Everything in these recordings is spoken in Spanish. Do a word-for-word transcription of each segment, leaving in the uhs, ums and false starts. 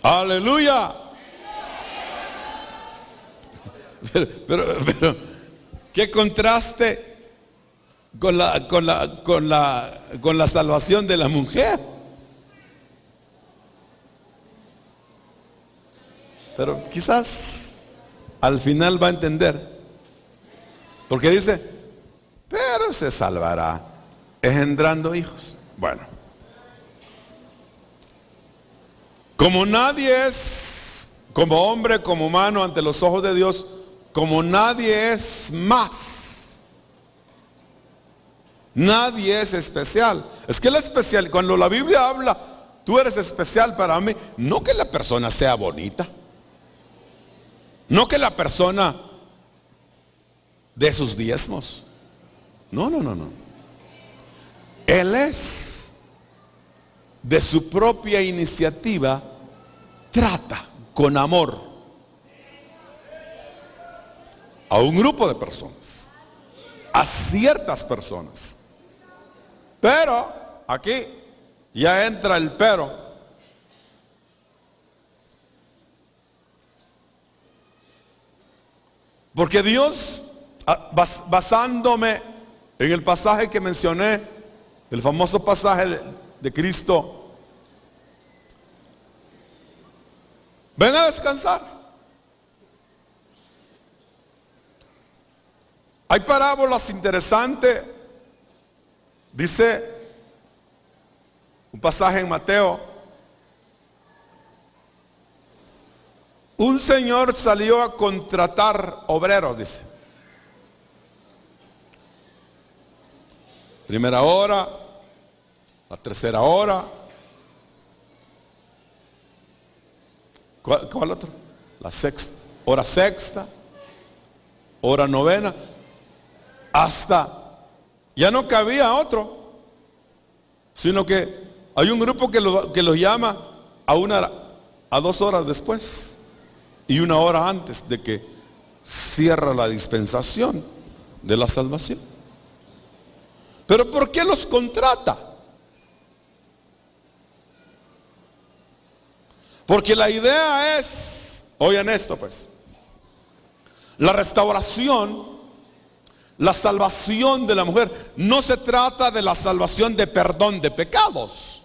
Aleluya. Pero, pero, pero qué contraste con la, con la, con la, con la salvación de la mujer. Pero quizás al final va a entender, porque dice, pero se salvará engendrando hijos. Bueno, como nadie es, como hombre, como humano ante los ojos de Dios, como nadie es más, nadie es especial. Es que la especial, cuando la Biblia habla, tú eres especial para mí, no que la persona sea bonita, no que la persona dé sus diezmos, no, no, no, no. Él es, de su propia iniciativa, trata con amor a un grupo de personas, a ciertas personas. Pero aquí ya entra el pero. Porque Dios, basándome en el pasaje que mencioné, el famoso pasaje de Cristo, ven a descansar. Hay parábolas interesantes. Dice un pasaje en Mateo: un señor salió a contratar obreros, dice. Primera hora, la tercera hora. ¿Cuál, cuál otro? La sexta, hora sexta, hora novena. Hasta ya no cabía otro, sino que hay un grupo que lo, que los llama a una, a dos horas después y una hora antes de que cierra la dispensación de la salvación. Pero ¿por qué los contrata? Porque la idea es, oigan esto pues, la restauración, la salvación de la mujer, no se trata de la salvación de perdón de pecados.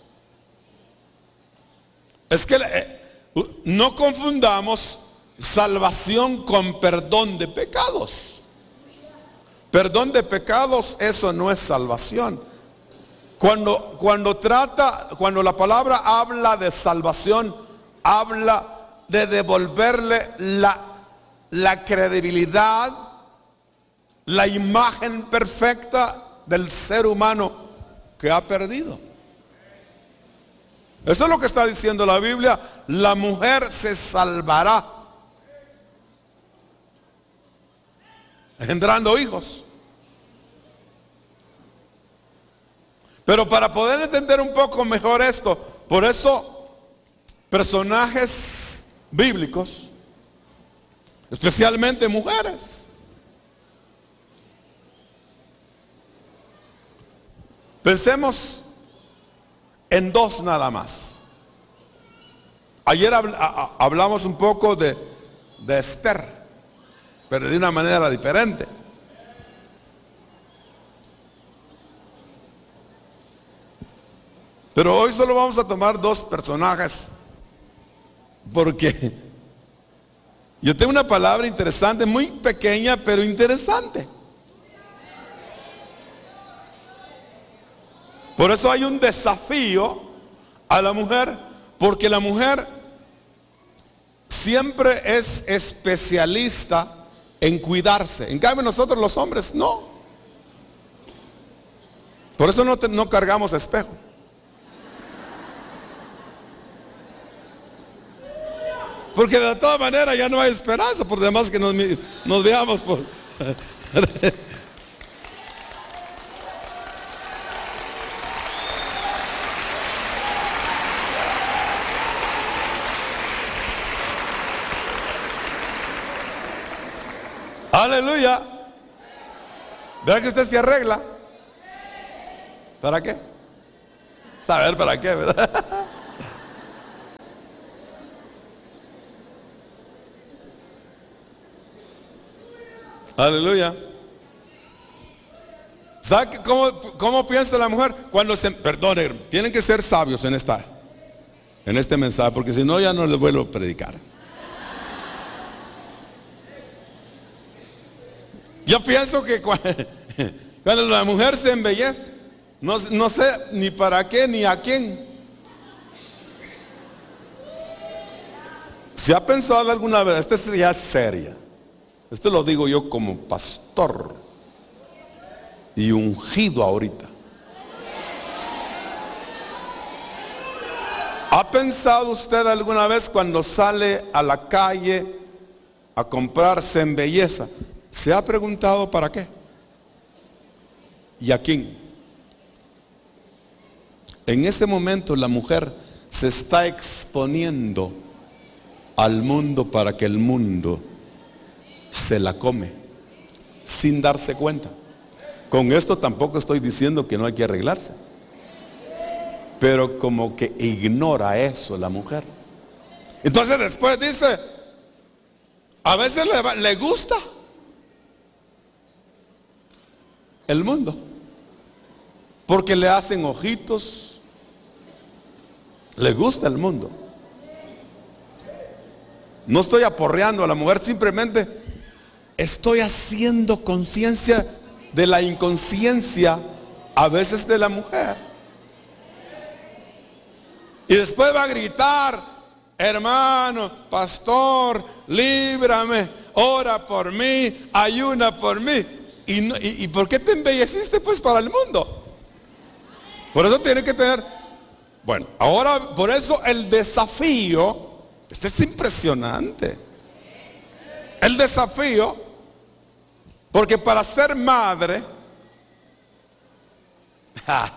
Es que eh, no confundamos salvación con perdón de pecados. Perdón de pecados, eso no es salvación. Cuando, cuando trata, cuando la palabra habla de salvación, habla de devolverle la, la credibilidad, la imagen perfecta del ser humano que ha perdido. Eso es lo que está diciendo la Biblia. La mujer se salvará engendrando hijos. Pero para poder entender un poco mejor esto, por eso personajes bíblicos, especialmente mujeres, pensemos en dos nada más. Ayer hablamos un poco de, de Esther, pero de una manera diferente. Pero hoy solo vamos a tomar dos personajes, porque yo tengo una palabra interesante, muy pequeña, pero interesante. Por eso hay un desafío a la mujer, porque la mujer siempre es especialista en cuidarse. En cambio nosotros los hombres no. Por eso no, te, no cargamos espejo. Porque de todas maneras ya no hay esperanza, por demás que nos, nos veamos por... Aleluya. ¿Verdad que usted se arregla? ¿Para qué? Saber para qué, ¿verdad? Aleluya. ¿Sabe cómo, cómo piensa la mujer? Cuando se, perdón, tienen que ser sabios en esta, en este mensaje, porque si no ya no les vuelvo a predicar. Yo pienso que cuando, cuando la mujer se embellece, no, no sé ni para qué ni a quién. ¿Se ha pensado alguna vez? Esta ya es seria. Esto lo digo yo como pastor y ungido ahorita. ¿Ha pensado usted alguna vez cuando sale a la calle a comprarse en belleza? ¿Se ha preguntado para qué? ¿Y a quién? En ese momento la mujer se está exponiendo al mundo para que el mundo se la come sin darse cuenta. Con esto tampoco estoy diciendo que no hay que arreglarse, pero como que ignora eso la mujer. Entonces después dice, a veces le, le gusta el mundo, porque le hacen ojitos, le gusta el mundo. No estoy aporreando a la mujer, simplemente estoy haciendo conciencia de la inconsciencia a veces de la mujer. Y después va a gritar, hermano, pastor, líbrame, ora por mí, ayuna por mí. ¿Y, no, y, y por qué te embelleciste pues para el mundo? Por eso tiene que tener, bueno, ahora por eso el desafío, este es impresionante. El desafío, porque para ser madre, ja,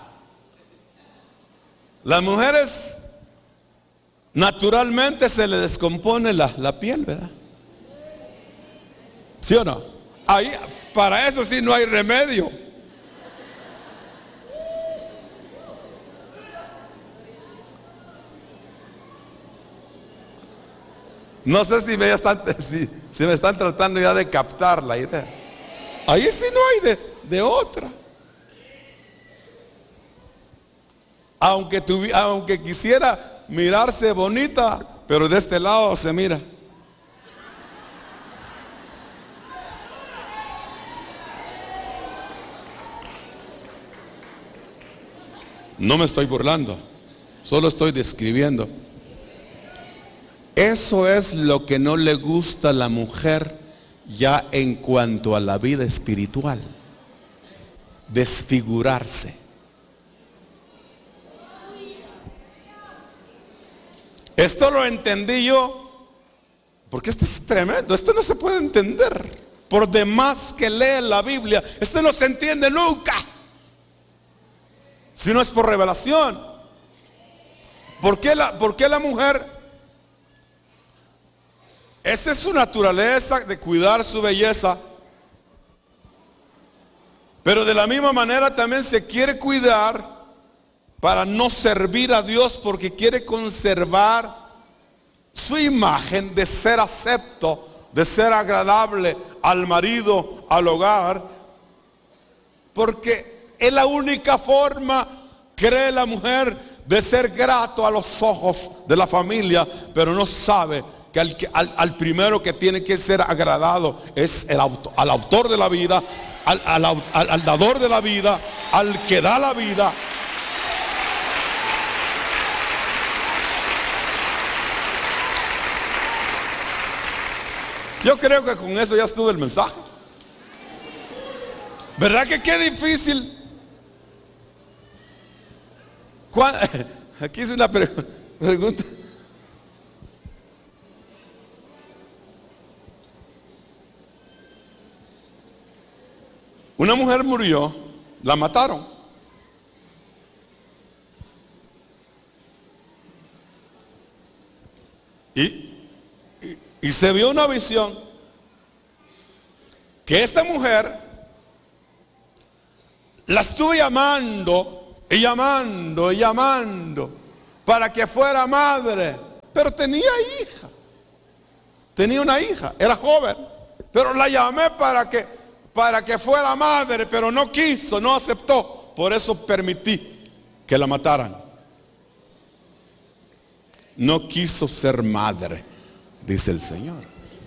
las mujeres naturalmente se le descompone la, la piel, ¿verdad? ¿Sí o no? Ahí, para eso sí no hay remedio. No sé si me, están, si, si me están tratando ya de captar la idea. Ahí sí no hay de, de otra. Aunque, tuvi, aunque quisiera mirarse bonita, pero de este lado se mira. No me estoy burlando, solo estoy describiendo. Eso es lo que no le gusta a la mujer ya en cuanto a la vida espiritual. Desfigurarse. Esto lo entendí yo, porque esto es tremendo, esto no se puede entender. Por demás que lee la Biblia, esto no se entiende nunca, si no es por revelación. ¿Por qué la, por qué la mujer? Esa es su naturaleza de cuidar su belleza. Pero de la misma manera también se quiere cuidar para no servir a Dios, porque quiere conservar su imagen de ser acepto, de ser agradable al marido, al hogar, porque es la única forma, cree la mujer, de ser grato a los ojos de la familia, pero no sabe que al, al, al primero que tiene que ser agradado es el autor, al autor de la vida, al, al, al, al dador de la vida, al que da la vida. Yo creo que con eso ya estuvo el mensaje. ¿Verdad que qué difícil? Aquí hice una pregunta. Una mujer murió, la mataron. Y, y, y se vio una visión que esta mujer la estuvo llamando y llamando y llamando para que fuera madre, pero tenía hija, tenía una hija, era joven. Pero la llamé para que, para que fuera madre, pero no quiso, no aceptó. Por eso permití que la mataran. No quiso ser madre, dice el Señor.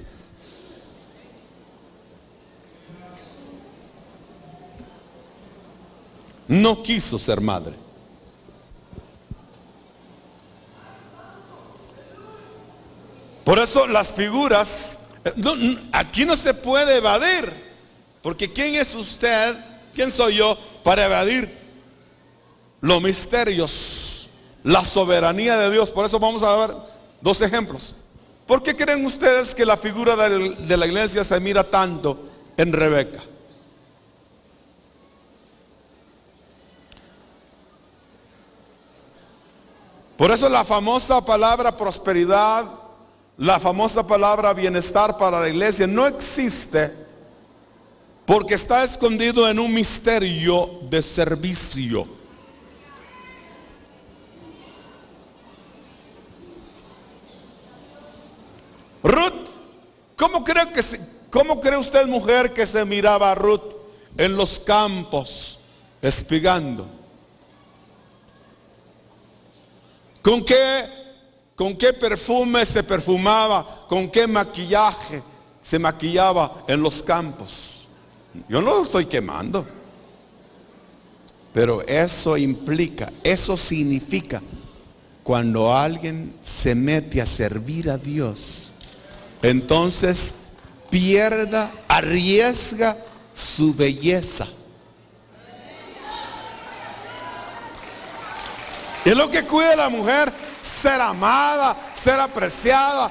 No quiso ser madre. Por eso las figuras, no, aquí no se puede evadir. Porque ¿quién es usted? ¿Quién soy yo para evadir los misterios, la soberanía de Dios? Por eso vamos a ver dos ejemplos. ¿Por qué creen ustedes que la figura de, de la iglesia se mira tanto en Rebeca? Por eso la famosa palabra prosperidad, la famosa palabra bienestar para la iglesia no existe, porque está escondido en un misterio de servicio. Ruth, ¿cómo cree que se, cómo cree usted, mujer, que se miraba a Ruth en los campos espigando? ¿Con qué, con qué perfume se perfumaba? ¿Con qué maquillaje se maquillaba en los campos? Yo no lo estoy quemando. Pero eso implica, eso significa, cuando alguien se mete a servir a Dios, entonces pierda, arriesga su belleza. Es lo que cuida a la mujer, ser amada, ser apreciada.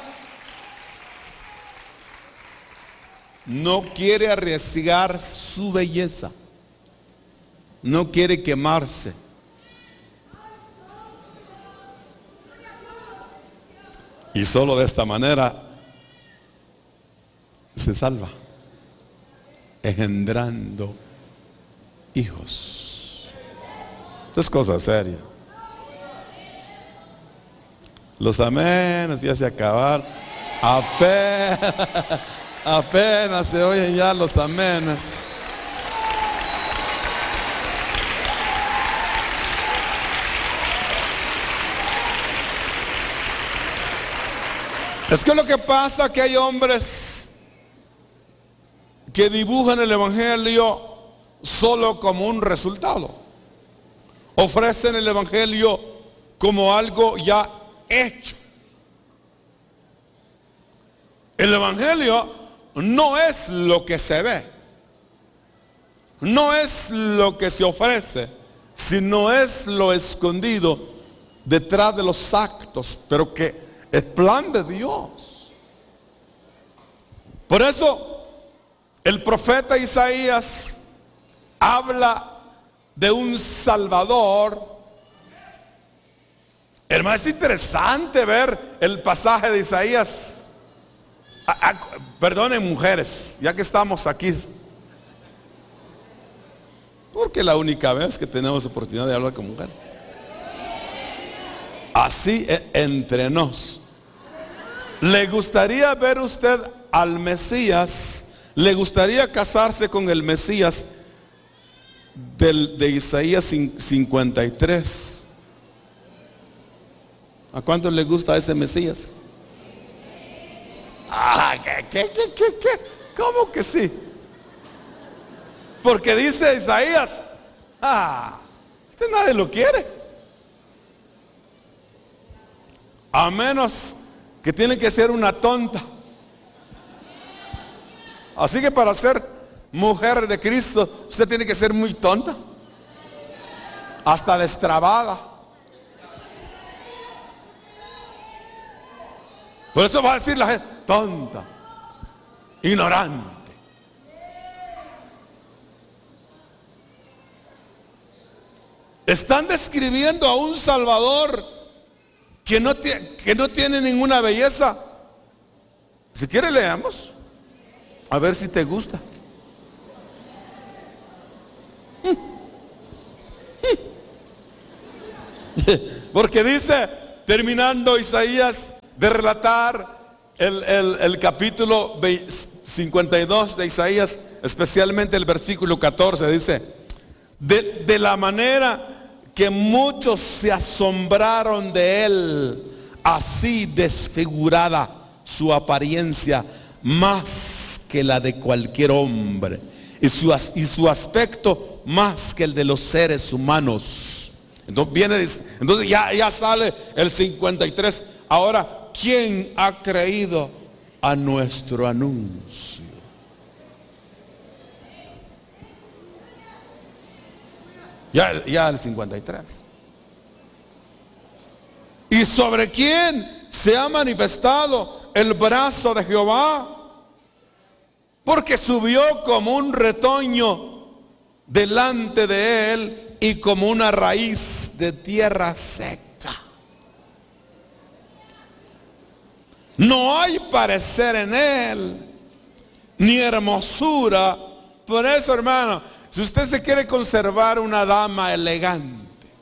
No quiere arriesgar su belleza. No quiere quemarse. Y solo de esta manera se salva, engendrando hijos. Esto es cosa seria. Los amenes ya se acabaron. Apenas, apenas se oyen ya los amenes. Es que lo que pasa es que hay hombres que dibujan el evangelio solo como un resultado. Ofrecen el evangelio como algo ya hecho. El evangelio no es lo que se ve, no es lo que se ofrece, sino es lo escondido detrás de los actos, pero que es plan de Dios. Por eso el profeta Isaías habla de un Salvador. Hermano, es interesante ver el pasaje de Isaías. Ah, ah, perdonen, mujeres, ya que estamos aquí, porque es la única vez que tenemos oportunidad de hablar con mujeres. Así entre nos. ¿Le gustaría ver usted al Mesías? ¿Le gustaría casarse con el Mesías del, de Isaías cincuenta y tres? ¿A cuántos le gusta ese Mesías? Ah, ¿qué, qué, qué, qué, qué? ¿Cómo que sí? Porque dice Isaías, ah, este nadie lo quiere. A menos que tiene que ser una tonta. Así que para ser mujer de Cristo, usted tiene que ser muy tonta, hasta destrabada. Por eso va a decir la gente, tonta, ignorante. Están describiendo a un Salvador que no, que no tiene ninguna belleza. Si quiere leamos, a ver si te gusta. Porque dice, terminando Isaías de relatar el, el, el capítulo cincuenta y dos de Isaías, especialmente el versículo catorce, dice: de, de la manera que muchos se asombraron de él, así desfigurada su apariencia más que la de cualquier hombre, y su, y su aspecto más que el de los seres humanos. Entonces viene, entonces ya, ya sale el cincuenta y tres. Ahora, ¿quién ha creído a nuestro anuncio? Ya, ya el cincuenta y tres. ¿Y sobre quién se ha manifestado el brazo de Jehová? Porque subió como un retoño delante de él y como una raíz de tierra seca. No hay parecer en él, ni hermosura. Por eso, hermano, si usted se quiere conservar una dama elegante,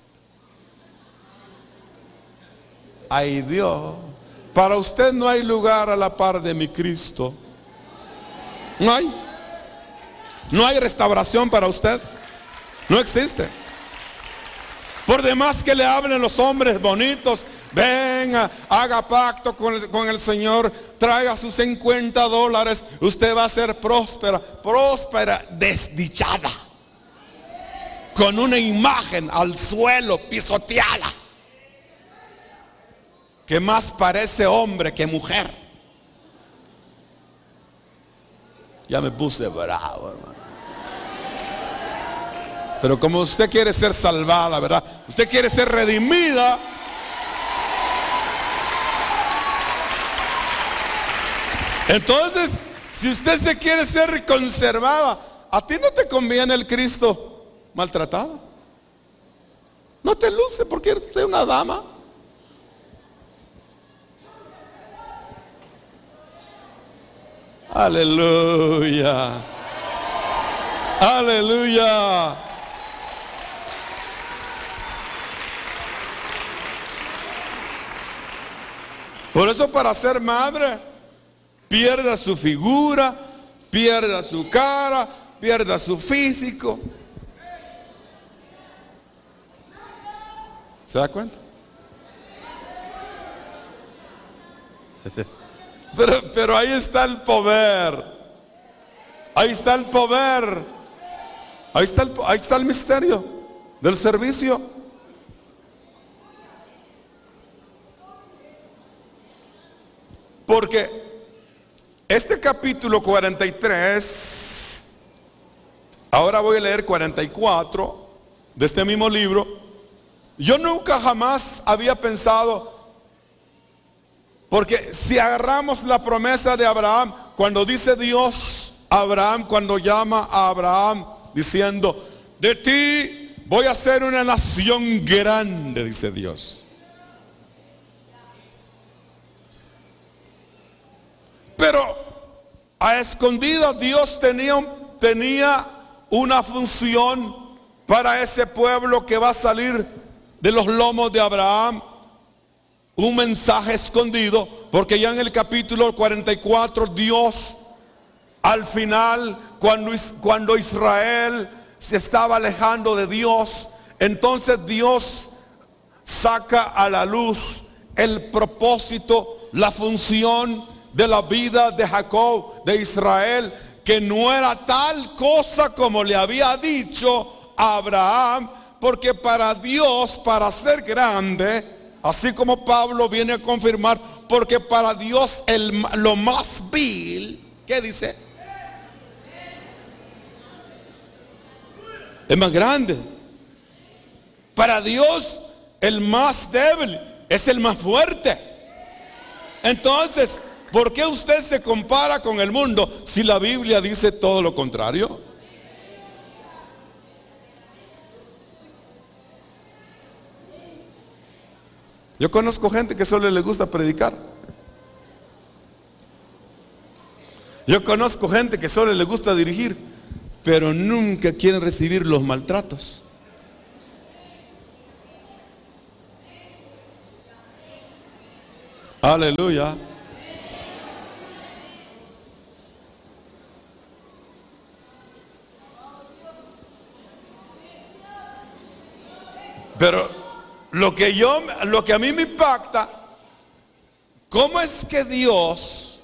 ay Dios, para usted no hay lugar a la par de mi Cristo. No hay. No hay restauración para usted. No existe. Por demás que le hablen los hombres bonitos, venga, haga pacto con el, con el Señor, traiga sus cincuenta dólares, usted va a ser próspera, próspera, desdichada, con una imagen al suelo, pisoteada, que más parece hombre que mujer. Ya me puse bravo, hermano. Pero como usted quiere ser salvada, ¿verdad? Usted quiere ser redimida. Entonces, si usted se quiere ser conservada, a ti no te conviene el Cristo maltratado. No te luce porque eres una dama. Aleluya. Aleluya. Por eso, para ser madre, pierda su figura, pierda su cara, pierda su físico. ¿Se da cuenta? Pero, pero ahí está el poder. Ahí está el poder. Ahí está el, ahí está el misterio del servicio. Porque este capítulo cuarenta y tres, ahora voy a leer cuarenta y cuatro de este mismo libro. Yo nunca jamás había pensado, porque si agarramos la promesa de Abraham, cuando dice Dios a Abraham, cuando llama a Abraham diciendo: de ti voy a hacer una nación grande, dice Dios. Pero a escondidas Dios tenía, tenía una función para ese pueblo que va a salir de los lomos de Abraham. Un mensaje escondido, porque ya en el capítulo cuarenta y cuatro Dios, al final, cuando, cuando Israel se estaba alejando de Dios, entonces Dios saca a la luz el propósito, la función de la vida de Jacob, de Israel, que no era tal cosa como le había dicho a Abraham, porque para Dios, para ser grande, así como Pablo viene a confirmar, porque para Dios el, lo más vil, ¿qué dice? Es más grande. Para Dios el más débil es el más fuerte. Entonces, ¿por qué usted se compara con el mundo si la Biblia dice todo lo contrario? Yo conozco gente que solo le gusta predicar. Yo conozco gente que solo le gusta dirigir, pero nunca quieren recibir los maltratos. Aleluya. Pero lo que yo, lo que a mí me impacta, ¿cómo es que Dios,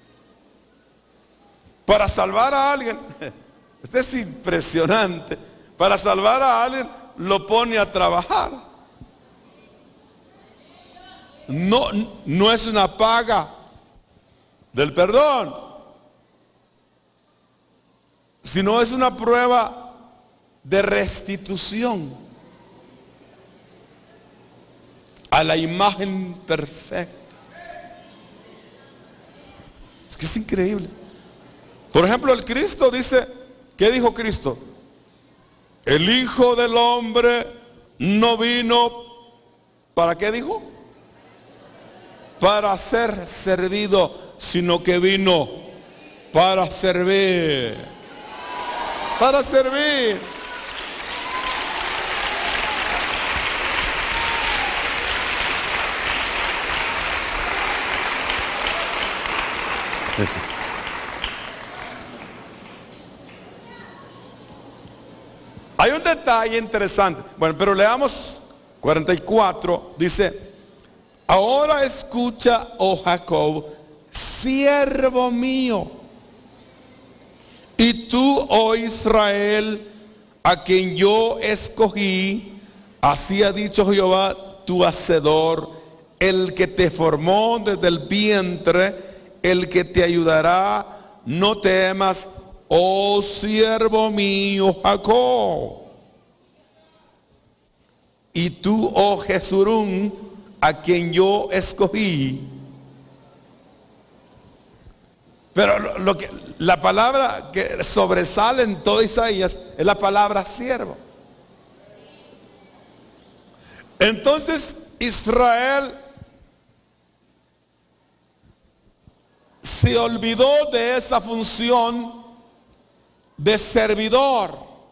para salvar a alguien, esto es impresionante, para salvar a alguien lo pone a trabajar? No, no es una paga del perdón, sino es una prueba de restitución a la imagen perfecta. Es que es increíble. Por ejemplo, el Cristo dice, ¿qué dijo Cristo? El Hijo del Hombre no vino, ¿para qué dijo? Para ser servido, sino que vino para servir. Para servir. Hay un detalle interesante. Bueno, pero leamos cuarenta y cuatro. Dice, ahora escucha, oh Jacob, siervo mío, y tú, oh Israel, a quien yo escogí, así ha dicho Jehová, tu hacedor, el que te formó desde el vientre, el que te ayudará, no temas, oh siervo mío Jacob. Y tú, oh Jesurún, a quien yo escogí. Pero lo, lo que, la palabra que sobresale en todo Isaías es la palabra siervo. Entonces Israel se olvidó de esa función de servidor,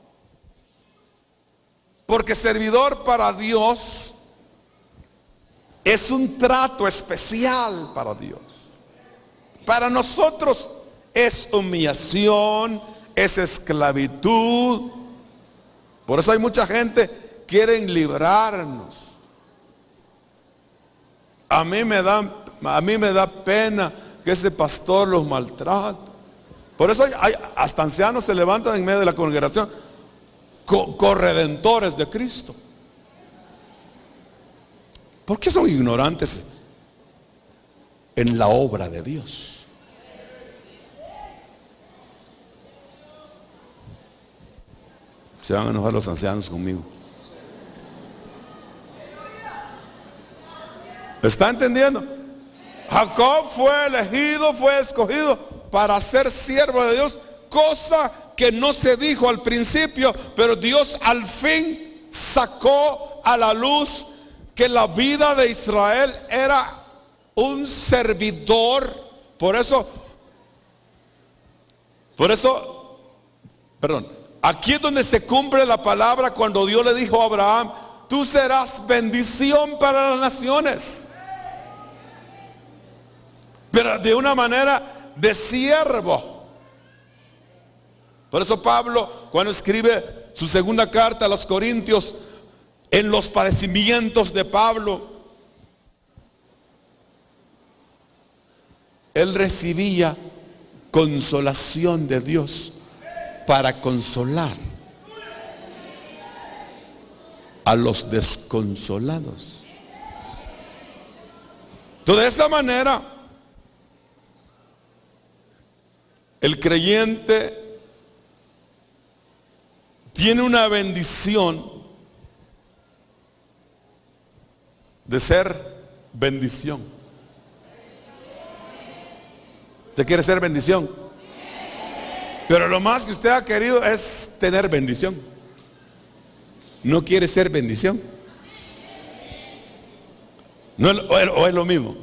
porque servidor para Dios es un trato especial para Dios. Para nosotros es humillación, es esclavitud. Por eso hay mucha gente que quieren librarnos. A mí me da, a mí me da pena que ese pastor los maltrata. Por eso hay, hay, hasta ancianos se levantan en medio de la congregación, co, corredentores de Cristo. ¿Por qué son ignorantes en la obra de Dios? Se van a enojar los ancianos conmigo. ¿Está entendiendo? Jacob fue elegido, fue escogido para ser siervo de Dios, cosa que no se dijo al principio, pero Dios al fin sacó a la luz que la vida de Israel era un servidor. Por eso, por eso, perdón, aquí es donde se cumple la palabra cuando Dios le dijo a Abraham, tú serás bendición para las naciones. Pero de una manera de siervo. Por eso Pablo, cuando escribe su segunda carta a los Corintios, en los padecimientos de Pablo, él recibía consolación de Dios para consolar a los desconsolados. Entonces, de esa manera, el creyente tiene una bendición de ser bendición. ¿Usted quiere ser bendición? Pero lo más que usted ha querido es tener bendición. ¿No quiere ser bendición? ¿No es, o, es, o es lo mismo?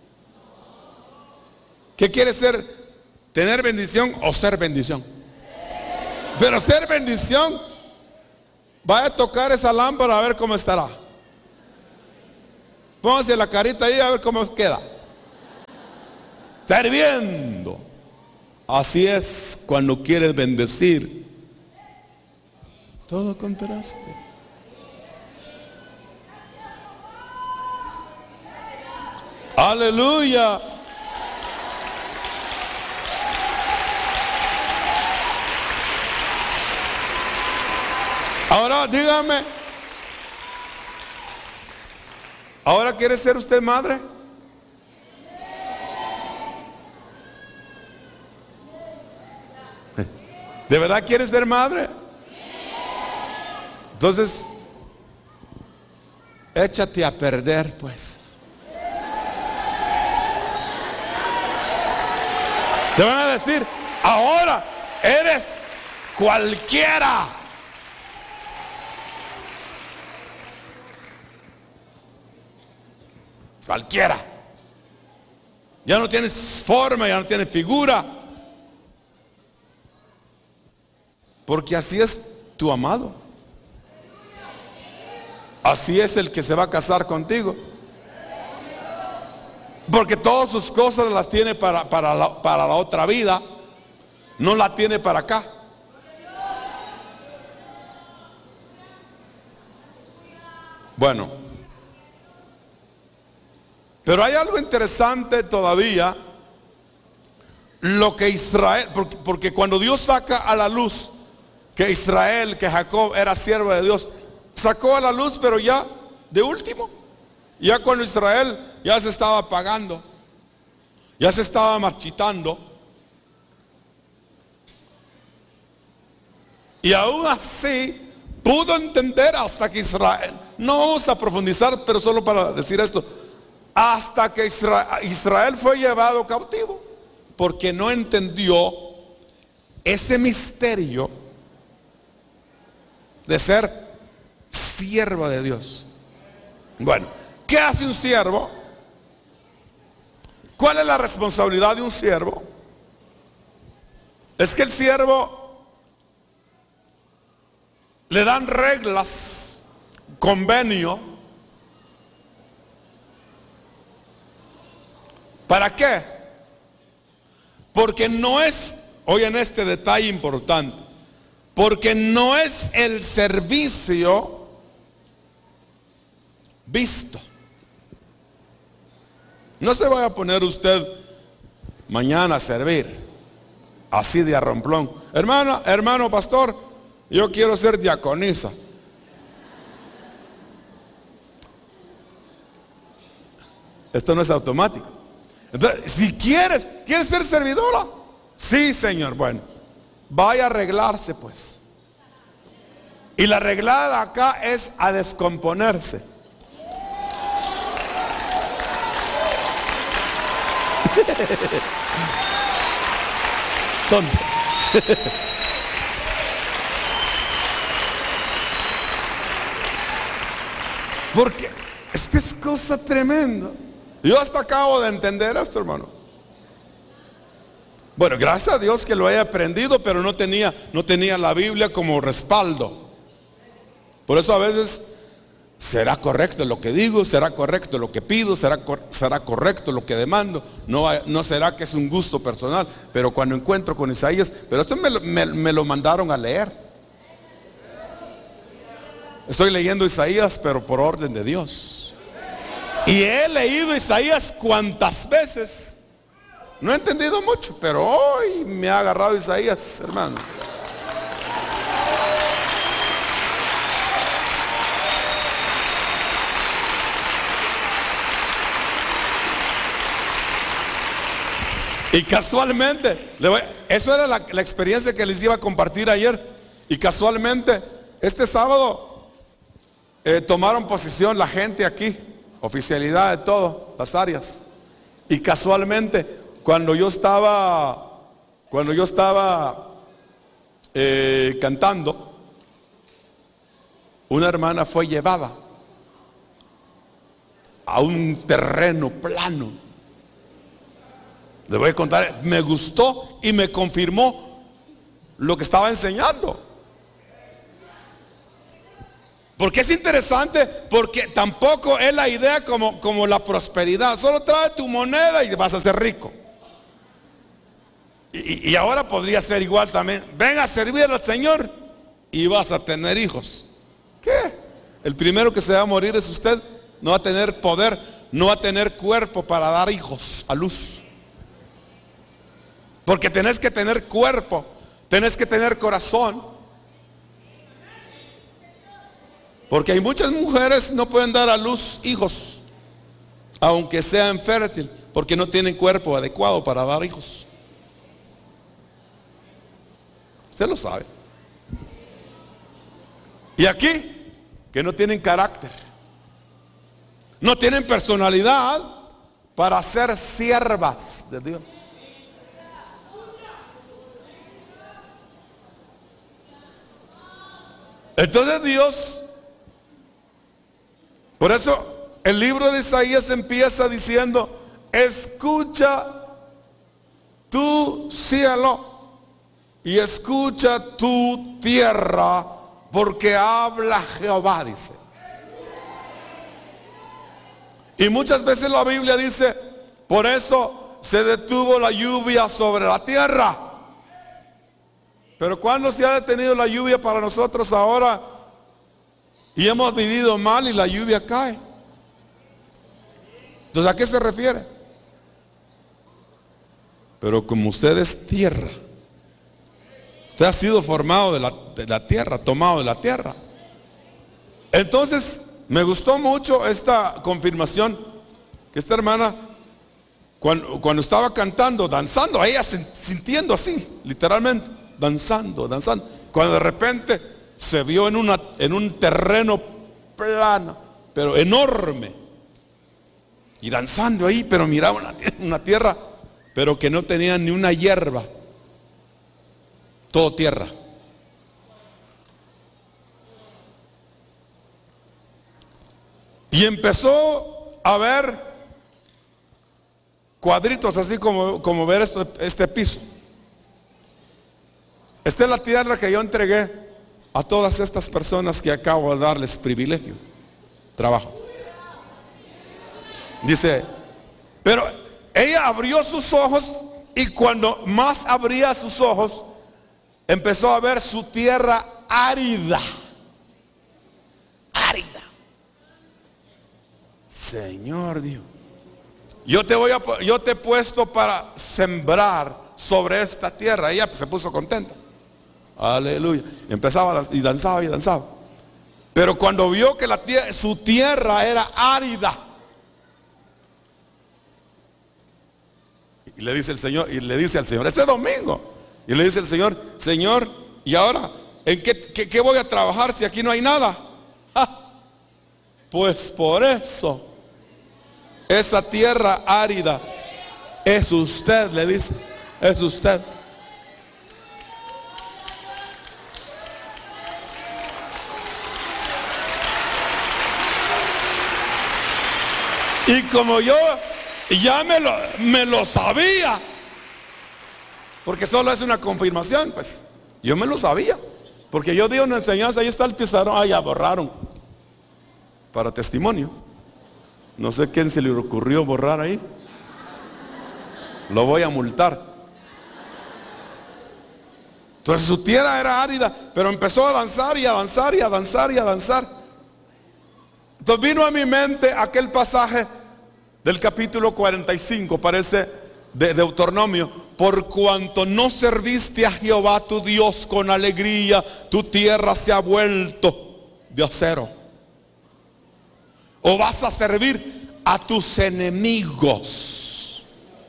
¿Qué quiere ser? ¿Tener bendición o ser bendición? Pero ser bendición, vaya a tocar esa lámpara a ver cómo estará. Póngase la carita ahí a ver cómo queda. Está hirviendo. Así es cuando quieres bendecir. Todo contraste. Aleluya. Ahora dígame, ¿ahora quiere ser usted madre? ¿De verdad quiere ser madre? Entonces, échate a perder, pues. Te van a decir, ahora eres cualquiera. Cualquiera. Ya no tienes forma, ya no tienes figura. Porque así es tu amado. Así es el que se va a casar contigo. Porque todas sus cosas las tiene para, para, la, para la otra vida. No la tiene para acá. Bueno. Pero hay algo interesante todavía. Lo que Israel, porque, porque cuando Dios saca a la luz que Israel, que Jacob era siervo de Dios, sacó a la luz, pero ya de último. Ya cuando Israel ya se estaba apagando, ya se estaba marchitando. Y aún así pudo entender hasta que Israel, no vamos a profundizar, pero solo para decir esto, hasta que Israel, Israel fue llevado cautivo, porque no entendió ese misterio de ser siervo de Dios. Bueno, ¿qué hace un siervo? ¿Cuál es la responsabilidad de un siervo? Es que el siervo le dan reglas, convenio. ¿Para qué? Porque no es, oigan este detalle importante, porque no es el servicio visto. No se vaya a poner usted mañana a servir así de arromplón. Hermana, hermano pastor, yo quiero ser diaconisa. Esto no es automático. Entonces, si quieres, ¿quieres ser servidora? Sí, Señor. Bueno, vaya a arreglarse pues. Y la arreglada acá es a descomponerse. Tonto. Porque es que es cosa tremenda. Yo hasta acabo de entender esto, hermano. Bueno, gracias a Dios que lo he aprendido, pero no tenía, no tenía la Biblia como respaldo. Por eso a veces, ¿será correcto lo que digo? ¿Será correcto lo que pido? ¿Será, será correcto lo que demando? No, no será que es un gusto personal. Pero cuando encuentro con Isaías, pero esto me, me, me lo mandaron a leer. Estoy leyendo Isaías, pero por orden de Dios. Y he leído Isaías cuantas veces. No he entendido mucho, pero hoy me ha agarrado Isaías, hermano. Y casualmente, eso era la, la experiencia que les iba a compartir ayer. Y casualmente, este sábado eh, tomaron posición la gente aquí, oficialidad de todas las áreas. Y casualmente, cuando yo estaba, cuando yo estaba eh, cantando, una hermana fue llevada a un terreno plano. Le voy a contar, me gustó y me confirmó lo que estaba enseñando. Porque es interesante, porque tampoco es la idea como, como la prosperidad. Solo trae tu moneda y vas a ser rico. Y, y ahora podría ser igual también. Ven a servir al Señor y vas a tener hijos. ¿Qué? El primero que se va a morir es usted. No va a tener poder no va a tener cuerpo para dar hijos a luz. Porque tenés que tener cuerpo, tenés que tener corazón. Porque hay muchas mujeres que no pueden dar a luz hijos, aunque sean fértiles, porque no tienen cuerpo adecuado para dar hijos. Usted lo sabe. Y aquí, que no tienen carácter, no tienen personalidad para ser siervas de Dios. Entonces Dios, por eso el libro de Isaías empieza diciendo: escucha tu cielo y escucha tu tierra, porque habla Jehová, dice. Y muchas veces la Biblia dice: por eso se detuvo la lluvia sobre la tierra. Pero ¿cuándo se ha detenido la lluvia para nosotros ahora? Y hemos vivido mal y la lluvia cae. Entonces, ¿a qué se refiere? Pero como usted es tierra, usted ha sido formado de la, de la tierra, tomado de la tierra. Entonces, me gustó mucho esta confirmación, que esta hermana, cuando, cuando estaba cantando, danzando, ella sintiendo así, literalmente, danzando, danzando, cuando de repente se vio en, una, en un terreno plano, pero enorme, y danzando ahí, pero miraba una, una tierra, pero que no tenía ni una hierba, todo tierra. Y empezó a ver cuadritos, así como, como ver esto, este piso. Esta es la tierra que yo entregué a todas estas personas que acabo de darles privilegio, trabajo. Dice, pero ella abrió sus ojos, y cuando más abría sus ojos, empezó a ver su tierra árida. Árida. Señor Dios, yo te voy a, yo te he puesto para sembrar sobre esta tierra. Ella se puso contenta. Aleluya. Empezaba y danzaba y danzaba. Pero cuando vio que la tierra, su tierra era árida, y le dice el Señor, y le dice al Señor, este domingo, y le dice el Señor: Señor, ¿y ahora en qué, qué, qué voy a trabajar si aquí no hay nada? ¡Ja! Pues por eso, esa tierra árida es usted, le dice, es usted. Y como yo ya me lo, me lo sabía, porque solo es una confirmación, pues yo me lo sabía, porque yo di una enseñanza, ahí está el pizarrón, ah, ya borraron para testimonio. No sé quién se le ocurrió borrar ahí. Lo voy a multar. Entonces su tierra era árida, pero empezó a danzar y a danzar y a danzar y a danzar. Entonces vino a mi mente aquel pasaje del capítulo cuarenta y cinco, parece, de Deuteronomio: por cuanto no serviste a Jehová tu Dios con alegría, tu tierra se ha vuelto de acero. O vas a servir a tus enemigos.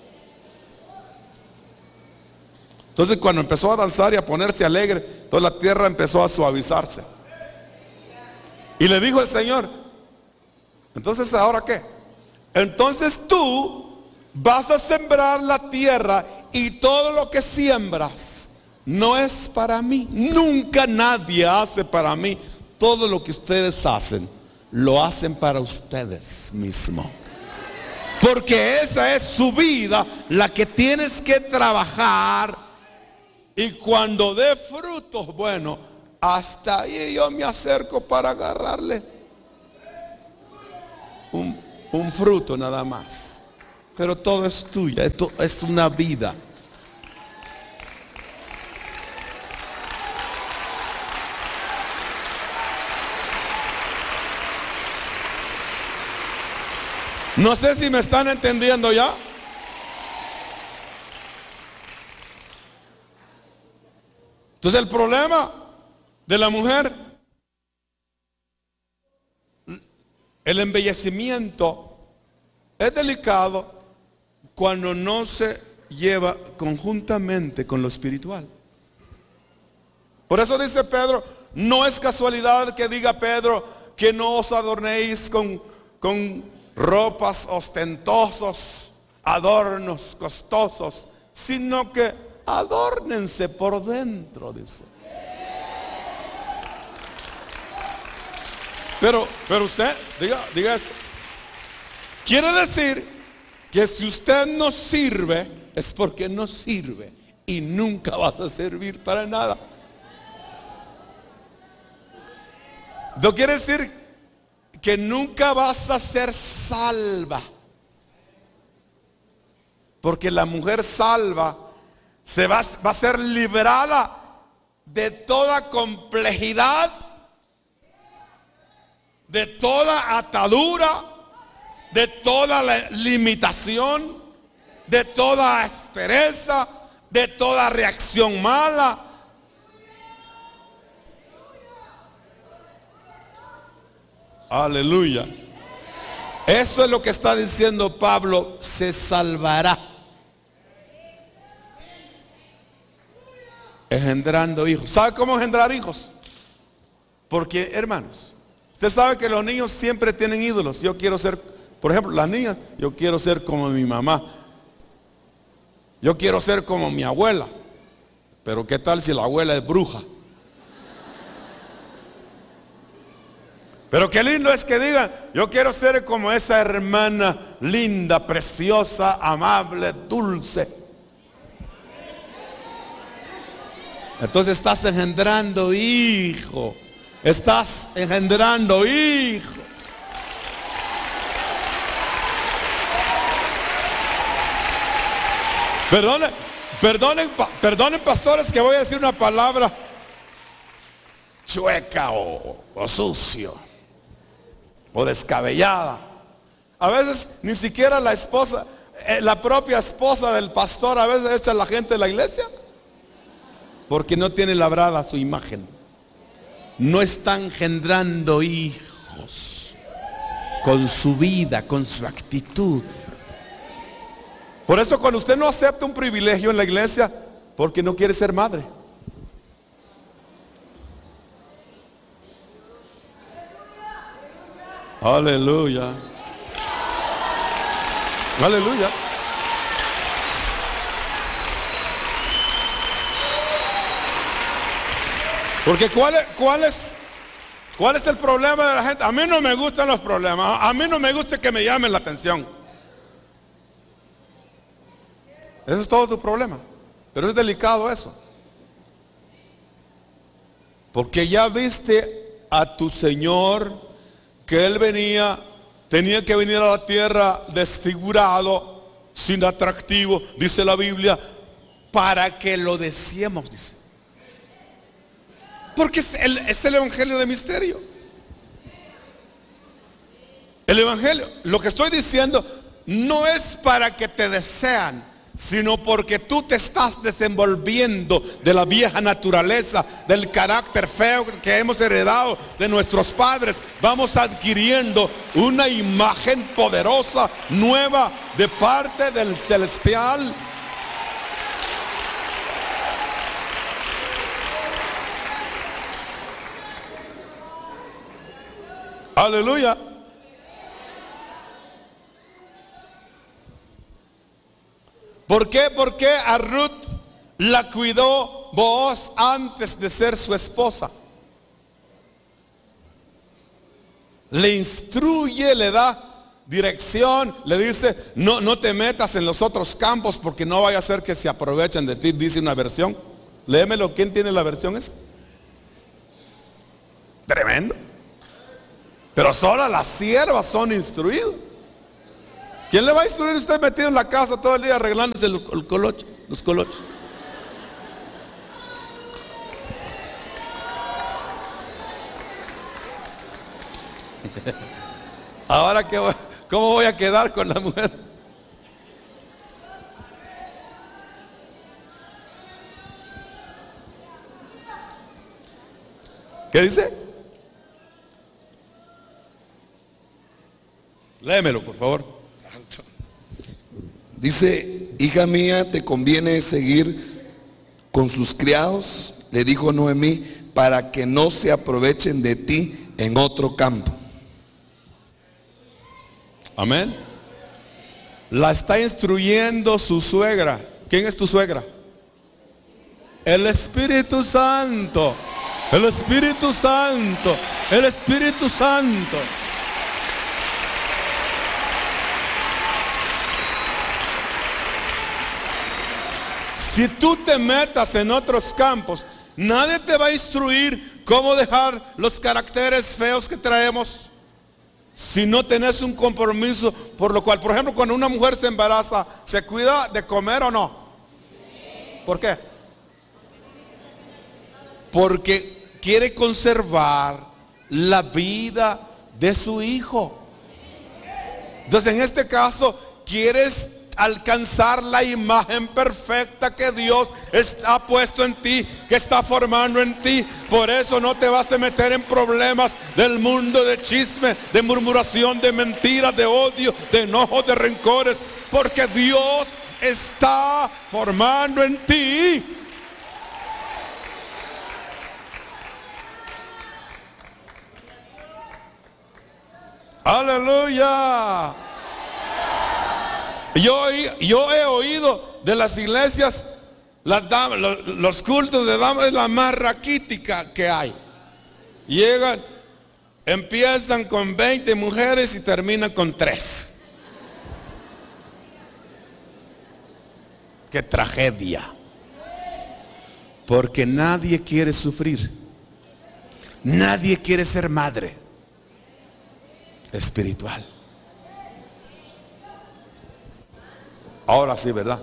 Entonces cuando empezó a danzar y a ponerse alegre, toda la tierra empezó a suavizarse. Y le dijo el Señor: entonces, ¿ahora qué? Entonces tú vas a sembrar la tierra, y todo lo que siembras no es para mí. Nunca nadie hace para mí. Todo lo que ustedes hacen, lo hacen para ustedes mismos. Porque esa es su vida, la que tienes que trabajar. Y cuando dé frutos, bueno, hasta ahí yo me acerco para agarrarle un, un fruto nada más. Pero todo es tuya, esto es una vida. No sé si me están entendiendo ya. Entonces el problema de la mujer, el embellecimiento es delicado cuando no se lleva conjuntamente con lo espiritual. Por eso dice Pedro, no es casualidad que diga Pedro que no os adornéis con, con ropas ostentosas, adornos costosos, sino que adórnense por dentro, dice. Pero, pero usted, diga, diga esto. Quiere decir que si usted no sirve, es porque no sirve y nunca vas a servir para nada. No quiere decir que nunca vas a ser salva. Porque la mujer salva se va, va a ser liberada de toda complejidad, de toda atadura, de toda la limitación, de toda aspereza, de toda reacción mala. Aleluya. Eso es lo que está diciendo Pablo, se salvará. Engendrando hijos. ¿Sabe cómo engendrar hijos? Porque, hermanos, usted sabe que los niños siempre tienen ídolos. Yo quiero ser, por ejemplo, las niñas, yo quiero ser como mi mamá. Yo quiero ser como mi abuela. Pero ¿qué tal si la abuela es bruja? Pero qué lindo es que digan, yo quiero ser como esa hermana linda, preciosa, amable, dulce. Entonces estás engendrando hijo. Estás engendrando hijo. Perdonen, perdonen, perdonen pastores que voy a decir una palabra chueca o, o sucio o descabellada. A veces ni siquiera la esposa, eh, la propia esposa del pastor a veces echa a la gente de la iglesia porque no tiene labrada su imagen. No está engendrando hijos con su vida, con su actitud. Por eso cuando usted no acepta un privilegio en la iglesia, porque no quiere ser madre. Aleluya. Aleluya. Porque ¿cuál es, cuál es, cuál es el problema de la gente? A mí no me gustan los problemas. A mí no me gusta que me llamen la atención. Ese es todo tu problema. Pero es delicado eso. Porque ya viste a tu Señor que Él venía, tenía que venir a la tierra desfigurado, sin atractivo, dice la Biblia, para que lo deseemos, dice. Porque es el, es el evangelio de misterio. El evangelio, lo que estoy diciendo, no es para que te desean, sino porque tú te estás desenvolviendo de la vieja naturaleza, del carácter feo que hemos heredado de nuestros padres. Vamos adquiriendo una imagen poderosa, nueva, de parte del celestial. Aleluya. ¿Por qué? Porque a Ruth la cuidó Booz antes de ser su esposa. Le instruye, le da dirección, le dice, no, no te metas en los otros campos porque no vaya a ser que se aprovechen de ti, dice una versión. Léemelo, ¿quién tiene la versión esa? Tremendo. Pero solo las siervas son instruidas. ¿Quién le va a instruir a usted metido en la casa todo el día arreglándose el, el colocho, los colochos? Ahora que ¿Cómo voy a quedar con la mujer? ¿Qué dice? Léemelo, por favor. Dice: hija mía, te conviene seguir con sus criados, le dijo Noemí, para que no se aprovechen de ti en otro campo. Amén. La está instruyendo su suegra. ¿Quién es tu suegra? El Espíritu Santo. El Espíritu Santo. El Espíritu Santo. Si tú te metas en otros campos, nadie te va a instruir cómo dejar los caracteres feos que traemos. Si no tenés un compromiso por lo cual, por ejemplo, cuando una mujer se embaraza, ¿se cuida de comer o no? ¿Por qué? Porque quiere conservar la vida de su hijo. Entonces, en este caso, quieres alcanzar la imagen perfecta que Dios ha puesto en ti, que está formando en ti. Por eso no te vas a meter en problemas del mundo, de chisme, de murmuración, de mentiras, de odio, de enojo, de rencores, porque Dios está formando en ti. Aleluya. Yo, yo he oído de las iglesias, las damas, los, los cultos de damas es la más raquítica que hay. Llegan, empiezan con veinte mujeres y terminan con tres. Qué tragedia. Porque nadie quiere sufrir. Nadie quiere ser madre espiritual. Ahora sí, ¿verdad?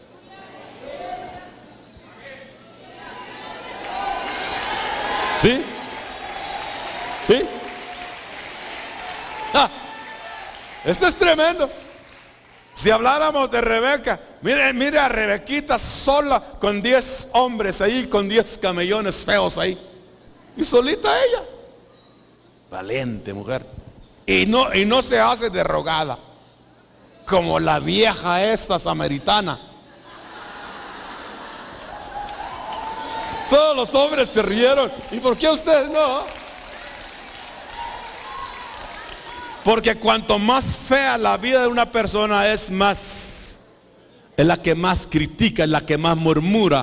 ¿Sí? ¿Sí? Ah, esto es tremendo. Si habláramos de Rebeca, mire, mire a Rebequita sola con diez hombres ahí, con diez camellones feos ahí. Y solita ella. Valiente mujer. Y no, y no se hace de rogada, como la vieja esta samaritana. Solo los hombres se rieron. ¿Y por qué ustedes no? Porque cuanto más fea la vida de una persona es, más es la que más critica, es la que más murmura.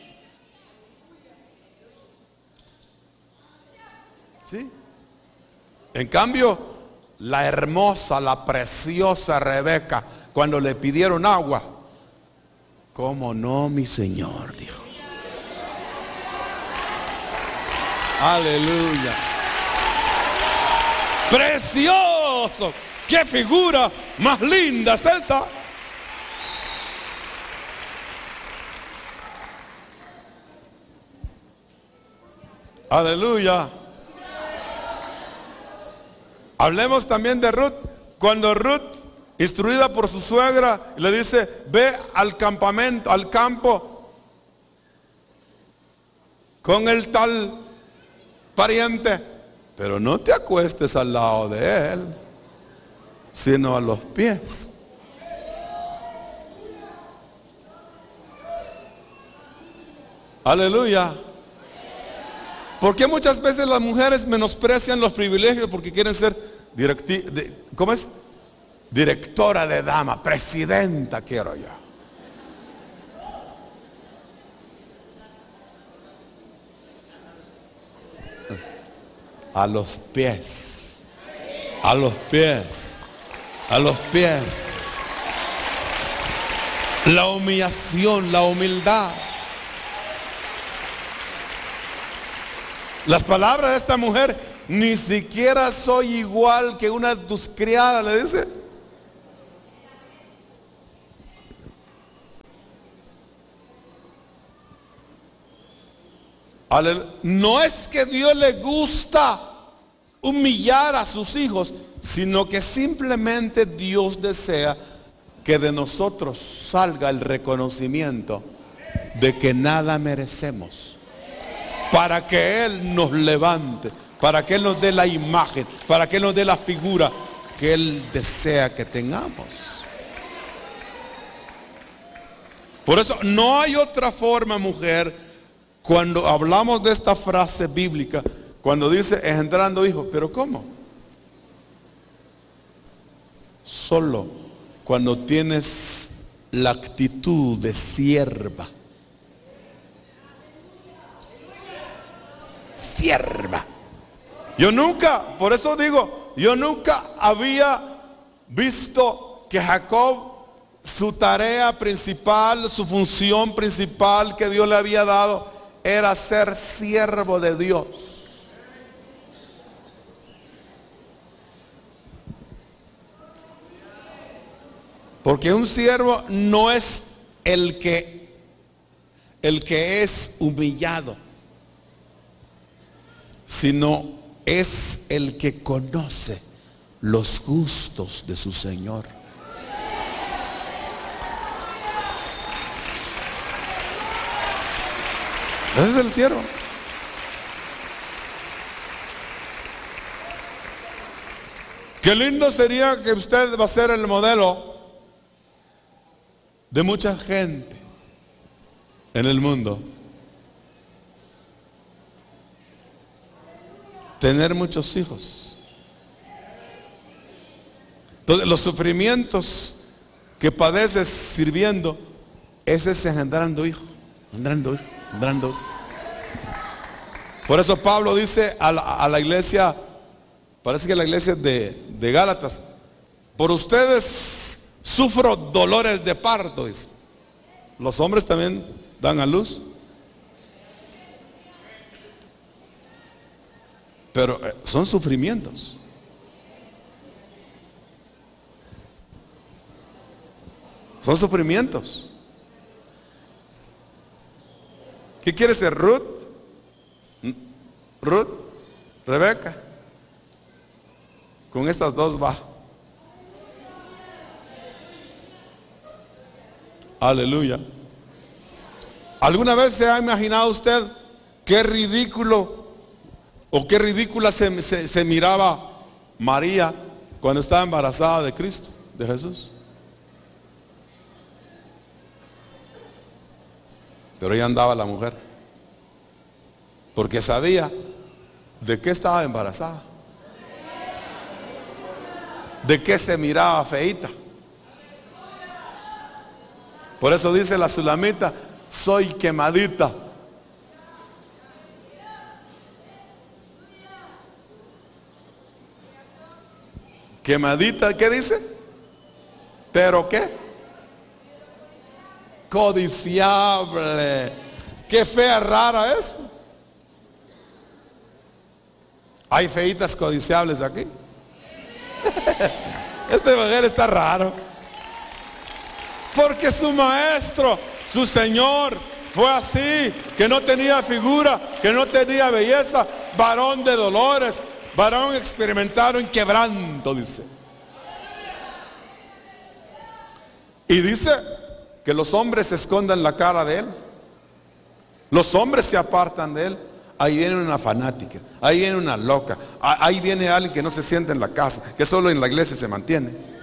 ¿Sí? En cambio, la hermosa, la preciosa Rebeca, cuando le pidieron agua, ¿cómo no, mi Señor? Dijo. Aleluya. Precioso. Qué figura más linda es esa. Aleluya. Hablemos también de Ruth. Cuando Ruth, instruida por su suegra, le dice: ve al campamento, al campo, con el tal pariente, pero no te acuestes al lado de él, sino a los pies. Aleluya. ¿Por qué muchas veces las mujeres menosprecian los privilegios? Porque quieren ser directi de, ¿cómo es? Directora de dama, presidenta quiero yo. A los pies, a los pies, a los pies. La humillación, la humildad. Las palabras de esta mujer: ni siquiera soy igual que una de tus criadas, le dice. No es que Dios le gusta humillar a sus hijos, sino que simplemente Dios desea que de nosotros salga el reconocimiento de que nada merecemos, para que Él nos levante, para que Él nos dé la imagen, para que Él nos dé la figura que Él desea que tengamos. Por eso no hay otra forma, mujer, cuando hablamos de esta frase bíblica, cuando dice engendrando hijos, pero ¿cómo? Solo cuando tienes la actitud de sierva. Sierva. Yo nunca, por eso digo, yo nunca había visto que Jacob, su tarea principal, su función principal que Dios le había dado, era ser siervo de Dios. Porque un siervo no es el que el que es humillado, sino es el que conoce los gustos de su Señor. Ese es el siervo. Qué lindo sería que usted va a ser el modelo de mucha gente en el mundo. Tener muchos hijos. Entonces los sufrimientos que padeces sirviendo, ese es engendrando hijos, engendrando hijos, engendrando hijos. Por eso Pablo dice a la, a la iglesia, parece que la iglesia de, de Gálatas, por ustedes sufro dolores de parto, dice. Los hombres también dan a luz. Pero eh, son sufrimientos. Son sufrimientos. ¿Qué quiere ser Ruth? Ruth, Rebeca. Con estas dos va. Aleluya. ¿Alguna vez se ha imaginado usted qué ridículo o qué ridícula se, se, se miraba María cuando estaba embarazada de Cristo, de Jesús? Pero ella andaba la mujer, porque sabía de qué estaba embarazada, de qué se miraba feíta. Por eso dice la Sulamita, soy quemadita. Quemadita, ¿qué dice? ¿Pero qué? Codiciable. Qué fea, rara es. Hay feitas codiciables aquí. Este evangelio está raro. Porque su maestro, su Señor, fue así, que no tenía figura, que no tenía belleza, varón de dolores, varón experimentado en quebranto, dice. Y dice que los hombres se escondan la cara de él. Los hombres se apartan de él. Ahí viene una fanática, ahí viene una loca, ahí viene alguien que no se sienta en la casa, que solo en la iglesia se mantiene.